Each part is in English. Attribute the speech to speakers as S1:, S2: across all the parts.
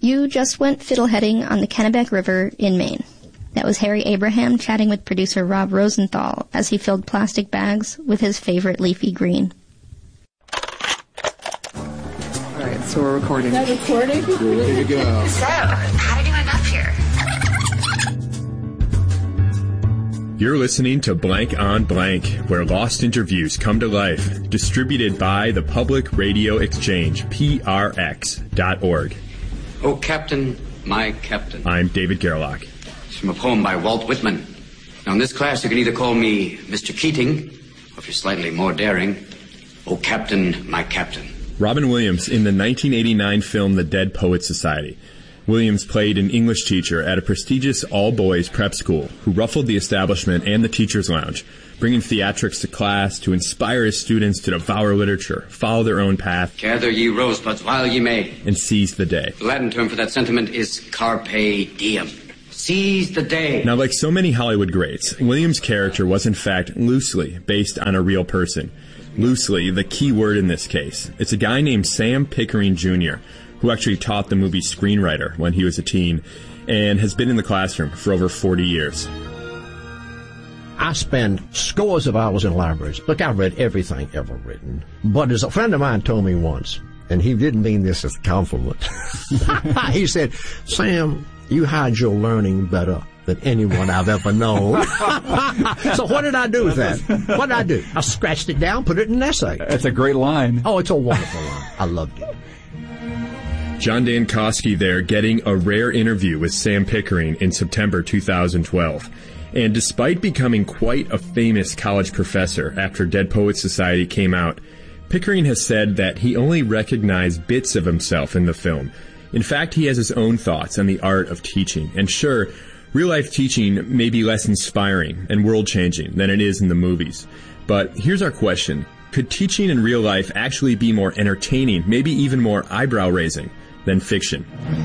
S1: You just went fiddleheading on the Kennebec River in Maine. That was Harry Abraham chatting with producer Rob Rosenthal as he filled plastic bags with his favorite leafy green.
S2: All right, so we're recording.
S3: Is that recording?
S2: We're ready to go.
S4: So, how did you end up here?
S5: You're listening to Blank on Blank, where lost interviews come to life. Distributed by the Public Radio Exchange, PRX.org.
S6: Oh, Captain, my Captain.
S5: I'm David Gerlach.
S6: It's from a poem by Walt Whitman. Now, in this class, you can either call me Mr. Keating, or if you're slightly more daring, oh, Captain, my Captain.
S5: Robin Williams in the 1989 film The Dead Poets Society. Williams played an English teacher at a prestigious all-boys prep school who ruffled the establishment and the teacher's lounge, bringing theatrics to class to inspire his students to devour literature, follow their own path,
S6: Gather ye rosebuds while ye may.
S5: and seize the day.
S6: The Latin term for that sentiment is carpe diem. Seize the day.
S5: Now, like so many Hollywood greats, Williams' character was in fact loosely based on a real person. Loosely, the key word in this case. It's a guy named Sam Pickering Jr., who actually taught the movie screenwriter when he was a teen, and has been in the classroom for over 40 years.
S7: I spend scores of hours in libraries. Look, I've read everything ever written. But as a friend of mine told me once, and he didn't mean this as a compliment, he said, Sam, you hide your learning better than anyone I've ever known. So what did I do with that? What did I do? I scratched it down, put it in an essay.
S8: That's a great line.
S7: Oh, it's a wonderful line. I loved it.
S5: John Dankosky there getting a rare interview with Sam Pickering in September 2012. And despite becoming quite a famous college professor after Dead Poets Society came out, Pickering has said that he only recognized bits of himself in the film. In fact, he has his own thoughts on the art of teaching. And sure, real-life teaching may be less inspiring and world-changing than it is in the movies. But here's our question. Could teaching in real life actually be more entertaining, maybe even more eyebrow-raising than fiction?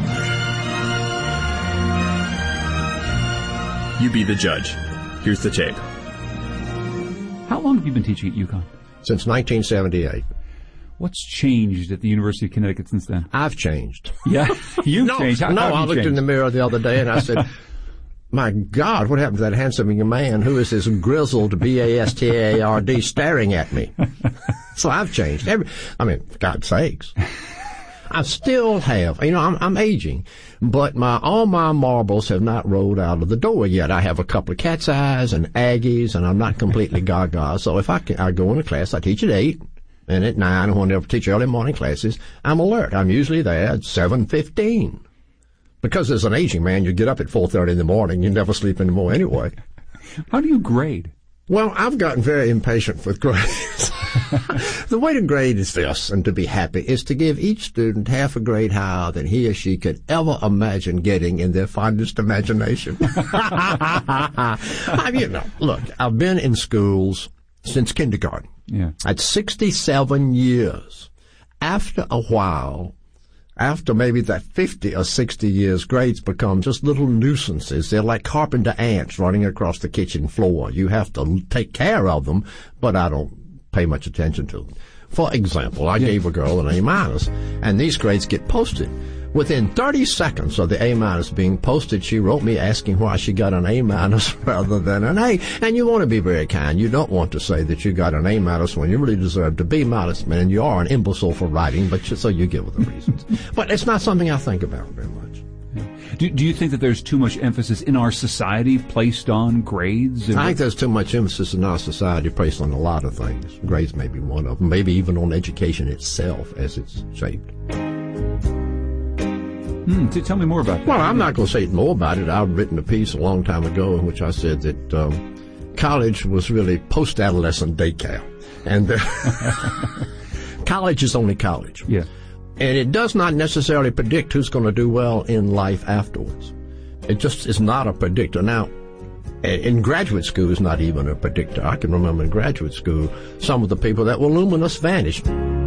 S5: You be the judge. Here's the tape.
S8: How long have you been teaching at UConn?
S7: Since 1978.
S8: What's changed at the University of Connecticut since then?
S7: I've changed.
S8: Yeah, you've changed. How
S7: I
S8: have you
S7: looked
S8: changed?
S7: in the mirror the other day and I said, my God, what happened to that handsome young man? Who is this grizzled B-A-S-T-A-R-D staring at me? So I've changed. For God's sakes. I still have. I'm aging, but all my marbles have not rolled out of the door yet. I have a couple of cat's eyes and Aggies, and I'm not completely gaga. So if I go into class, I teach at 8, and at 9, when I teach early morning classes, I'm alert. I'm usually there at 7:15. Because as an aging man, you get up at 4:30 in the morning. You never sleep anymore anyway.
S8: How do you grade?
S7: Well, I've gotten very impatient with grades. The way to grade is this, and to be happy, is to give each student half a grade higher than he or she could ever imagine getting in their fondest imagination. Look, I've been in schools since kindergarten.
S8: Yeah.
S7: At 67 years. After a while, after maybe that 50 or 60 years, grades become just little nuisances. They're like carpenter ants running across the kitchen floor. You have to take care of them, but I don't pay much attention to them. For example, I gave a girl an A-, and these grades get posted. Within 30 seconds of the A- being posted, she wrote me asking why she got an A- rather than an A. And you want to be very kind. You don't want to say that you got an A- when you really deserve to be modest, man. You are an imbecile for writing, so you give her the reasons. But it's not something I think about very much.
S8: Do you think that there's too much emphasis in our society placed on grades?
S7: I think there's too much emphasis in our society placed on a lot of things. Grades may be one of them, maybe even on education itself as it's shaped.
S8: Tell me more about that.
S7: Well, I'm not going to say more about it. I've written a piece a long time ago in which I said that college was really post-adolescent daycare. And college is only college.
S8: Yeah.
S7: And it does not necessarily predict who's going to do well in life afterwards. It just is not a predictor. Now, in graduate school, it's not even a predictor. I can remember in graduate school, some of the people that were luminous vanished.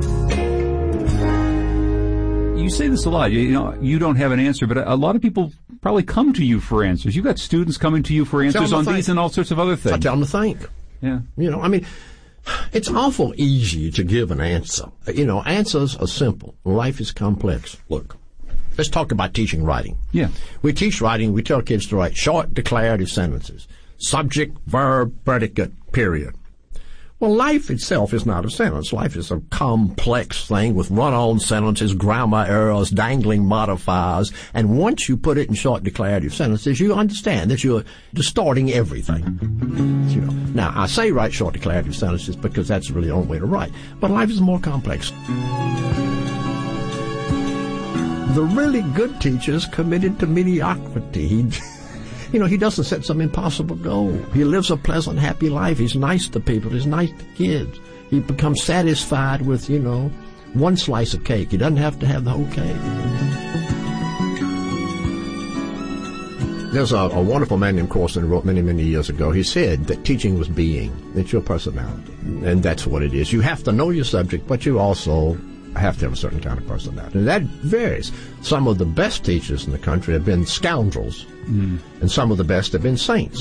S8: You say this a lot. You don't have an answer, but a lot of people probably come to you for answers. You've got students coming to you for answers on these and all sorts of other things.
S7: I tell them to think.
S8: Yeah.
S7: It's awful easy to give an answer. Answers are simple. Life is complex. Look, Let's talk about teaching writing.
S8: Yeah.
S7: We teach writing. We tell kids to write short, declarative sentences. Subject, verb, predicate, period. Well, life itself is not a sentence. Life is a complex thing with run-on sentences, grammar errors, dangling modifiers. And once you put it in short, declarative sentences, you understand that you're distorting everything. You know. Now, I say write short, declarative sentences because that's really the only way to write. But life is more complex. The really good teacher is committed to mediocrity. He doesn't set some impossible goal. He lives a pleasant, happy life. He's nice to people. He's nice to kids. He becomes satisfied with, one slice of cake. He doesn't have to have the whole cake. There's a wonderful man named Corson who wrote many, many years ago. He said that teaching was being. It's your personality. And that's what it is. You have to know your subject, but you also have to have a certain kind of personality. And that varies. Some of the best teachers in the country have been scoundrels, and some of the best have been saints.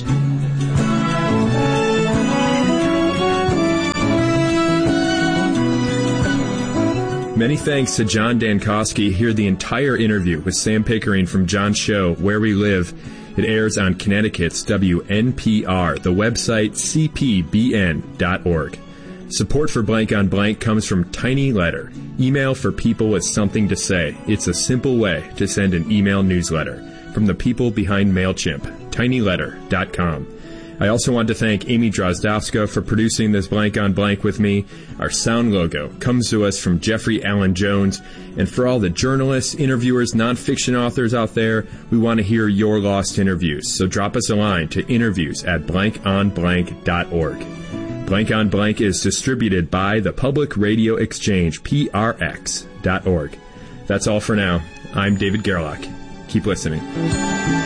S5: Many thanks to John Dankosky. Hear the entire interview with Sam Pickering from John's show, Where We Live. It airs on Connecticut's WNPR, the website cpbn.org. Support for Blank on Blank comes from Tiny Letter, email for people with something to say. It's a simple way to send an email newsletter from the people behind MailChimp, tinyletter.com. I also want to thank Amy Drozdowska for producing this Blank on Blank with me. Our sound logo comes to us from Jeffrey Allen Jones. And for all the journalists, interviewers, nonfiction authors out there, we want to hear your lost interviews. So drop us a line to interviews@blankonblank.org. Blank on Blank is distributed by the Public Radio Exchange, PRX.org. That's all for now. I'm David Gerlach. Keep listening.